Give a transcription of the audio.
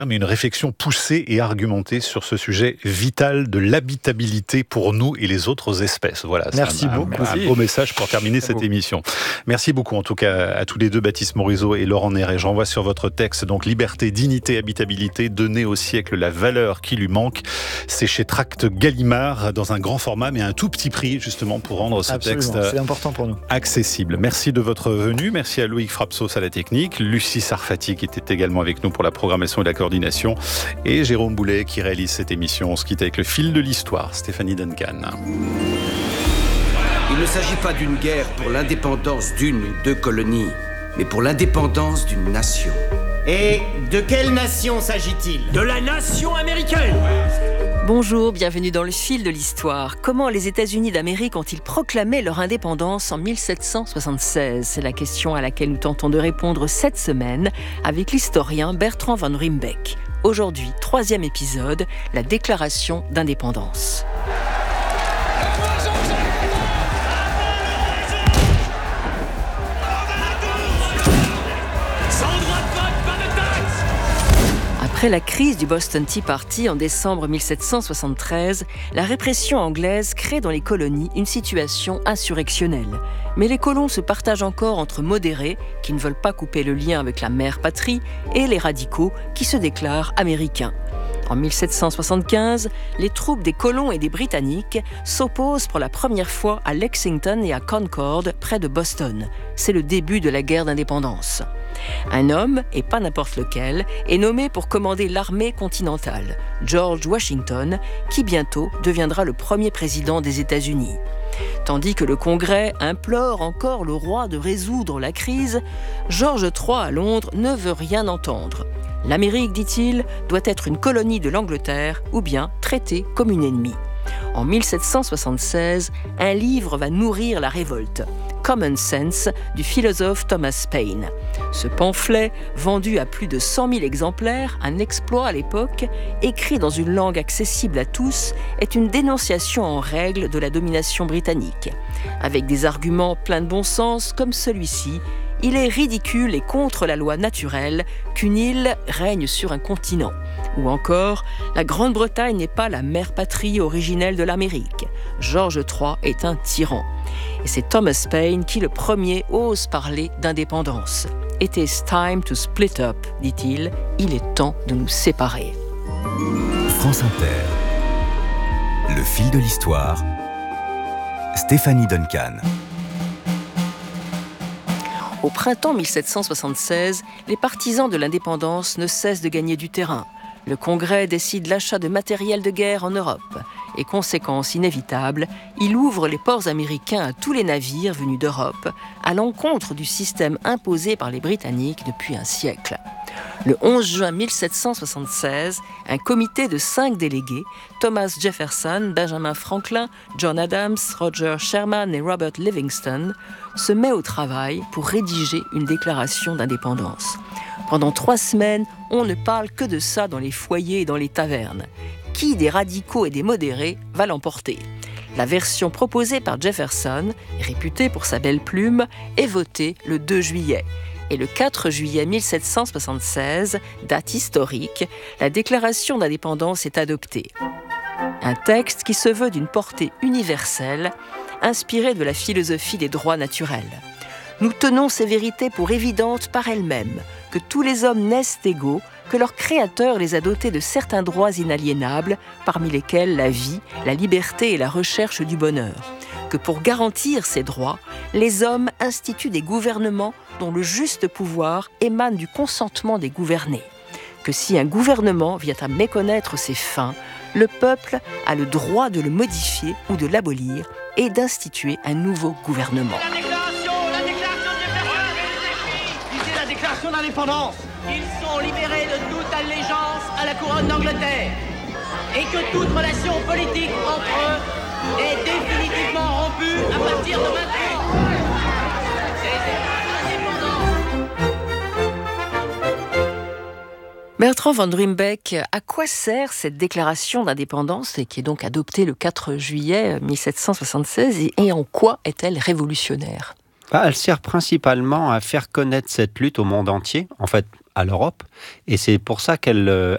Mais une réflexion poussée et argumentée sur ce sujet vital de l'habitabilité pour nous et les autres espèces. Voilà, merci beaucoup. Un beau message pour terminer cette émission. Merci beaucoup en tout cas à tous les deux, Baptiste Morisot et Laurent Néret. J'envoie sur votre texte donc Liberté, dignité, habitabilité, donner au siècle la valeur qui lui manque. C'est chez Tracts Gallimard dans un grand format mais à un tout petit prix justement pour rendre ce texte c'est important pour nous. Accessible. Merci de votre venue. Merci à Loïc Frapsos à la technique, Lucie Sarfati qui était également avec nous pour la programmation et la coordination et Jérôme Boulet qui réalise cette émission. On se quitte avec le fil de l'histoire, Stéphanie Duncan. Il ne s'agit pas d'une guerre pour l'indépendance d'une ou deux colonies, mais pour l'indépendance d'une nation. Et de quelle nation s'agit-il ? De la nation américaine ! Bonjour, bienvenue dans le fil de l'histoire. Comment les États-Unis d'Amérique ont-ils proclamé leur indépendance en 1776 ? C'est la question à laquelle nous tentons de répondre cette semaine avec l'historien Bertrand von Ruymbeck. Aujourd'hui, 3e épisode, la déclaration d'indépendance. Après la crise du Boston Tea Party en décembre 1773, la répression anglaise crée dans les colonies une situation insurrectionnelle. Mais les colons se partagent encore entre modérés, qui ne veulent pas couper le lien avec la mère patrie, et les radicaux, qui se déclarent américains. En 1775, les troupes des colons et des Britanniques s'opposent pour la première fois à Lexington et à Concord, près de Boston. C'est le début de la guerre d'indépendance. Un homme, et pas n'importe lequel, est nommé pour commander l'armée continentale, George Washington, qui bientôt deviendra le premier président des États-Unis. Tandis que le Congrès implore encore le roi de résoudre la crise, George III à Londres ne veut rien entendre. L'Amérique, dit-il, doit être une colonie de l'Angleterre ou bien traitée comme une ennemie. En 1776, un livre va nourrir la révolte, Common Sense, du philosophe Thomas Paine. Ce pamphlet, vendu à plus de 100 000 exemplaires, un exploit à l'époque, écrit dans une langue accessible à tous, est une dénonciation en règle de la domination britannique. Avec des arguments pleins de bon sens comme celui-ci, il est ridicule et contre la loi naturelle qu'une île règne sur un continent. Ou encore, la Grande-Bretagne n'est pas la mère patrie originelle de l'Amérique. George III est un tyran. Et c'est Thomas Paine qui, le premier, ose parler d'indépendance. « It is time to split up », dit-il. « Il est temps de nous séparer ». France Inter. Le fil de l'histoire. Stéphanie Duncan. Au printemps 1776, les partisans de l'indépendance ne cessent de gagner du terrain. Le Congrès décide l'achat de matériel de guerre en Europe. Et conséquence inévitable, il ouvre les ports américains à tous les navires venus d'Europe, à l'encontre du système imposé par les Britanniques depuis un siècle. Le 11 juin 1776, un comité de 5 délégués, Thomas Jefferson, Benjamin Franklin, John Adams, Roger Sherman et Robert Livingston, se met au travail pour rédiger une déclaration d'indépendance. Pendant 3 semaines, on ne parle que de ça dans les foyers et dans les tavernes. Qui des radicaux et des modérés va l'emporter ? La version proposée par Jefferson, réputée pour sa belle plume, est votée le 2 juillet. Et le 4 juillet 1776, date historique, la déclaration d'indépendance est adoptée. Un texte qui se veut d'une portée universelle, inspiré de la philosophie des droits naturels. Nous tenons ces vérités pour évidentes par elles-mêmes, que tous les hommes naissent égaux, que leur créateur les a dotés de certains droits inaliénables, parmi lesquels la vie, la liberté et la recherche du bonheur. Que pour garantir ces droits, les hommes instituent des gouvernements dont le juste pouvoir émane du consentement des gouvernés. Que si un gouvernement vient à méconnaître ses fins, le peuple a le droit de le modifier ou de l'abolir et d'instituer un nouveau gouvernement. La déclaration d'indépendance. Ils sont libérés de toute allégeance à la couronne d'Angleterre et que toute relation politique entre eux est définitivement rompue à partir de maintenant. Bertrand von Ruymbeck, à quoi sert cette déclaration d'indépendance qui est donc adoptée le 4 juillet 1776 et en quoi est-elle révolutionnaire ? Elle sert principalement à faire connaître cette lutte au monde entier, en fait à l'Europe, et c'est pour ça qu'elle